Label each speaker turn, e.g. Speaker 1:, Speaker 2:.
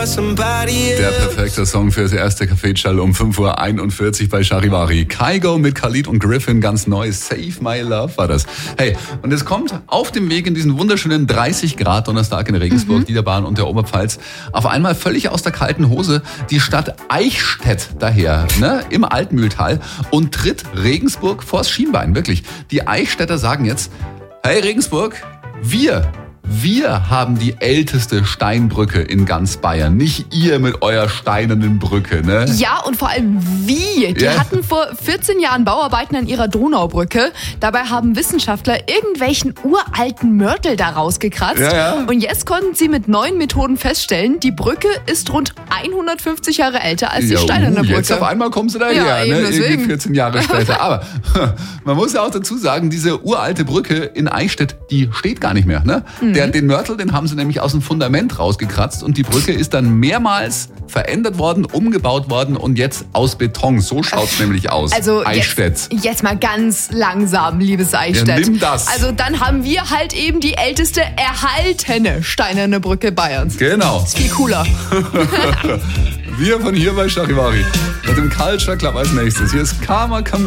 Speaker 1: Der perfekte Song fürs erste Café-Chall um 5.41 Uhr bei Charivari. Kygo mit Khalid und Griffin, ganz neu. Save My Love war das. Hey, und es kommt auf dem Weg in diesen wunderschönen 30 Grad Donnerstag in Regensburg, Niederbayern und der Oberpfalz auf einmal völlig aus der kalten Hose die Stadt Eichstätt daher, ne, im Altmühltal und tritt Regensburg vors Schienbein, wirklich. Die Eichstätter sagen jetzt, hey Regensburg, wir haben die älteste Steinbrücke in ganz Bayern. Nicht ihr mit eurer steinernen Brücke, ne?
Speaker 2: Ja, und vor allem wie. Die hatten vor 14 Jahren Bauarbeiten an ihrer Donaubrücke. Dabei haben Wissenschaftler irgendwelchen uralten Mörtel da rausgekratzt.
Speaker 1: Ja.
Speaker 2: Und jetzt konnten sie mit neuen Methoden feststellen, die Brücke ist rund 150 Jahre älter als die steinerne Brücke.
Speaker 1: Jetzt auf einmal kommen sie daher,
Speaker 2: eben
Speaker 1: ne?
Speaker 2: deswegen.
Speaker 1: Irgendwie 14 Jahre später. Aber man muss ja auch dazu sagen, diese uralte Brücke in Eichstätt, die steht gar nicht mehr, ne? Den Mörtel, den haben sie nämlich aus dem Fundament rausgekratzt und die Brücke ist dann mehrmals verändert worden, umgebaut worden und jetzt aus Beton. So schaut's nämlich aus.
Speaker 2: Also
Speaker 1: Eichstätt.
Speaker 2: jetzt mal ganz langsam, liebes Eichstätt.
Speaker 1: Ja, nimm das.
Speaker 2: Also dann haben wir halt eben die älteste erhaltene steinerne Brücke Bayerns.
Speaker 1: Genau.
Speaker 2: Ist viel cooler.
Speaker 1: Wir von hier bei Charivari mit dem Culture Club als nächstes. Hier ist Karma